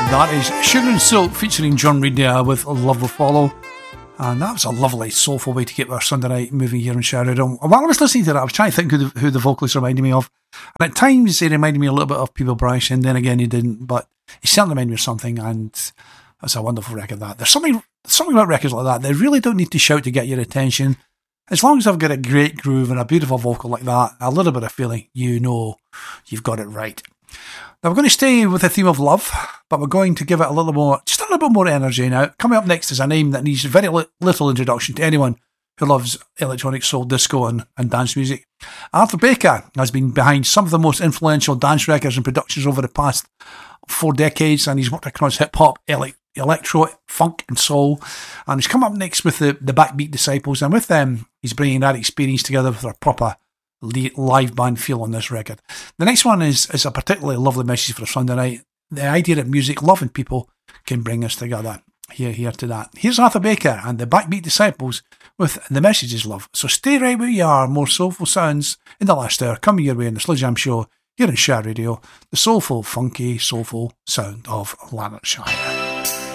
That is Sugar and Silk featuring John Reid there with Love Will Follow. And that was a lovely, soulful way to keep our Sunday night moving here in Sheffield. While I was listening to that, I was trying to think who the vocalist reminded me of. And at times, he reminded me a little bit of Peter Bryce, and then again, he didn't. But he certainly reminded me of something, and that's a wonderful record, that. There's something about records like that. They really don't need to shout to get your attention. As long as I've got a great groove and a beautiful vocal like that, a little bit of feeling, you know you've got it right. Now, we're going to stay with the theme of love, but we're going to give it just a little bit more energy now. Coming up next is a name that needs very little introduction to anyone who loves electronic soul, disco and dance music. Arthur Baker has been behind some of the most influential dance records and productions over the past 4 decades, and he's worked across hip-hop, electro, funk and soul, and he's come up next with the Backbeat Disciples, and with them he's bringing that experience together with a proper live band feel on this record. The next one is a particularly lovely message for a Sunday night. The idea that music, loving people can bring us together. Here to that. Here's Arthur Baker and the Backbeat Disciples with The Message Is Love. So stay right where you are. More soulful sounds in the last hour coming your way in the Slow Jam Show here on Share Radio. The soulful, funky, soulful sound of Lanarkshire.